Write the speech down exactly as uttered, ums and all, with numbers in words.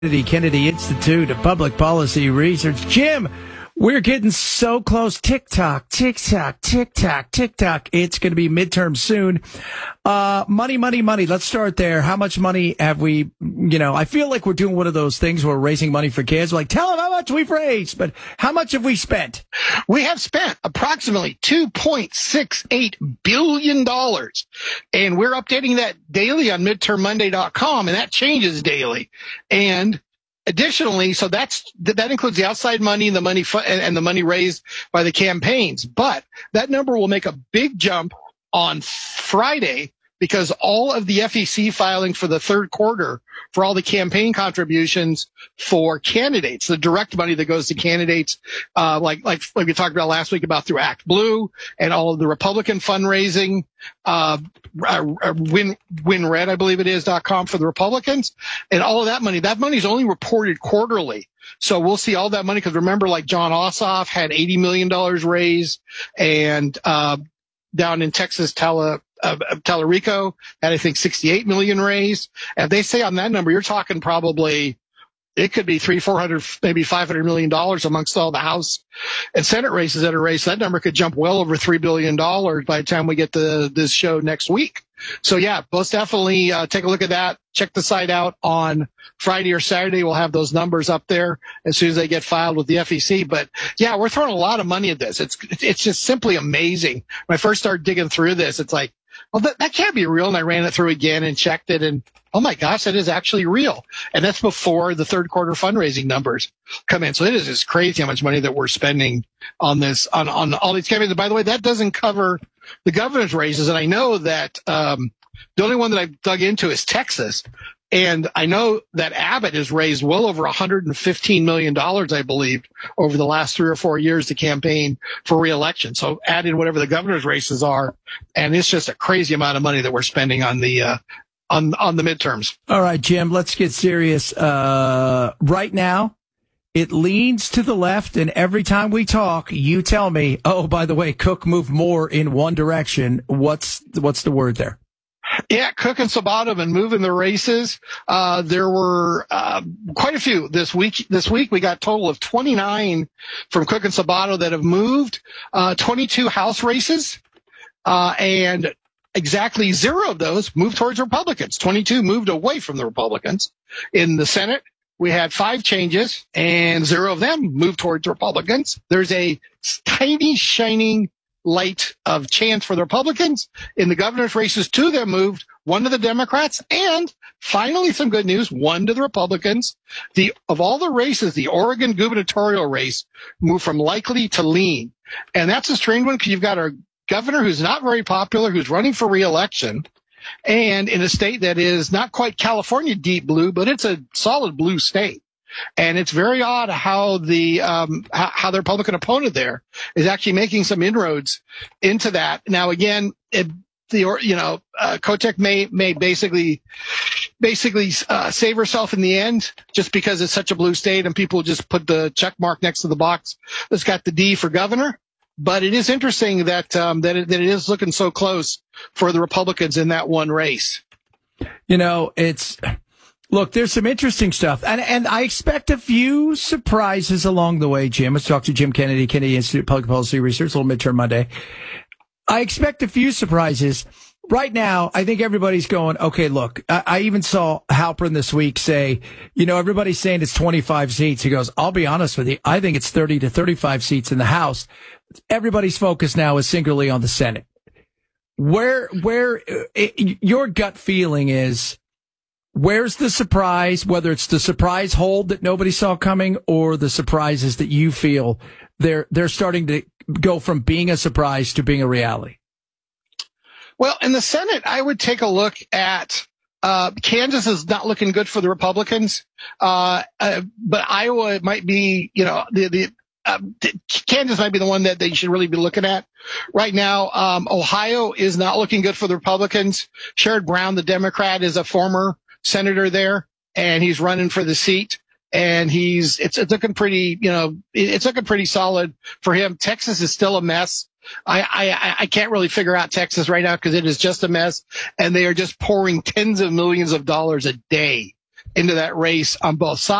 The Kennedy Institute of Public Policy Research. Jim, we're getting so close. TikTok, TikTok, TikTok, TikTok. It's going to be midterm soon. Uh, money, money, money. Let's start there. How much money have we, you know, I feel like we're doing one of those things where we're raising money for kids. We're like, tell them how much we've raised, but how much have we spent? We have spent approximately two point six eight billion dollars. And we're updating that daily on midterm monday dot com, and that changes daily. And additionally, so that's, that includes the outside money and the money fu- and the money raised by the campaigns. But that number will make a big jump on Friday because all of the F E C filings for the third quarter for all the campaign contributions for candidates, the direct money that goes to candidates, uh, like, like, like we talked about last week about through Act Blue and all of the Republican fundraising, uh, uh win, win red, I believe it is, dot com for the Republicans, and all of that money, that money is only reported quarterly. So we'll see all that money because remember, like John Ossoff had eighty million dollars raised, and, uh, down in Texas, Tele, uh, Telerico had, I think, sixty-eight million raised. And they say on that number, you're talking probably, it could be three, four hundred, maybe five hundred million dollars amongst all the House and Senate races that are raised. That number could jump well over three billion dollars by the time we get to this show next week. So yeah, most definitely, uh, take a look at that. Check the site out on Friday or Saturday. We'll have those numbers up there as soon as they get filed with the F E C. But yeah, we're throwing a lot of money at this. It's, it's just simply amazing. When I first started digging through this, it's like, well, that, that can't be real. And I ran it through again and checked it, and oh my gosh, that is actually real. And that's before the third quarter fundraising numbers come in. So it is just crazy how much money that we're spending on this, on, on all these campaigns. And by the way, that doesn't cover the governor's races. And I know that, um, the only one that I've dug into is Texas. And I know that Abbott has raised well over one hundred fifteen million dollars, I believe, over the last three or four years to campaign for reelection. So add in whatever the governor's races are, and it's just a crazy amount of money that we're spending on the, uh, on, on the midterms. All right, Jim, let's get serious. Uh, right now, it leans to the left, and every time we talk, you tell me, oh, by the way, Cook moved more in one direction. What's, what's the word there? Yeah, Cook and Sabato have been moving the races. Uh, there were, uh, quite a few this week. This week we got a total of twenty-nine from Cook and Sabato that have moved, uh, twenty-two House races, uh, and exactly zero of those moved towards Republicans. twenty-two moved away from the Republicans. In the Senate, we had five changes, and zero of them moved towards Republicans. There's a tiny shining light of chance for the Republicans. In the governor's races, two of them moved, one to the Democrats, and finally some good news, one to the Republicans. The, of all the races, the Oregon gubernatorial race moved from likely to lean. And that's a strange one because you've got a governor who's not very popular, who's running for re-election, and in a state that is not quite California deep blue, but it's a solid blue state. And it's very odd how the, um, how, how the Republican opponent there is actually making some inroads into that. Now, again, it, the, you know, uh, Kotek may, may basically, basically, uh, save herself in the end just because it's such a blue state and people just put the check mark next to the box that's got the D for governor. But it is interesting that, um, that it, that it is looking so close for the Republicans in that one race. You know, it's, look, there's some interesting stuff, and and I expect a few surprises along the way, Jim. Let's talk to Jim Kennedy, Kennedy Institute of Public Policy Research, a little midterm Monday. I expect a few surprises. Right now, I think everybody's going, okay, look, I, I even saw Halpern this week say, you know, everybody's saying it's twenty-five seats. He goes, I'll be honest with you, I think it's thirty to thirty-five seats in the House. Everybody's focus now is singularly on the Senate. Where, where, it, your gut feeling is, where's the surprise, whether it's the surprise hold that nobody saw coming or the surprises that you feel they're they're starting to go from being a surprise to being a reality? Well, in the Senate, I would take a look at uh Kansas is not looking good for the Republicans, uh, uh but Iowa might be, you know, the the uh, Kansas might be the one that they should really be looking at right now. Um, Ohio is not looking good for the Republicans. Sherrod Brown, the Democrat, is a former senator there, and he's running for the seat. And he's, it's, it's looking pretty, you know, it's looking pretty solid for him. Texas is still a mess. I, I, I can't really figure out Texas right now because it is just a mess, and they are just pouring tens of millions of dollars a day into that race on both sides.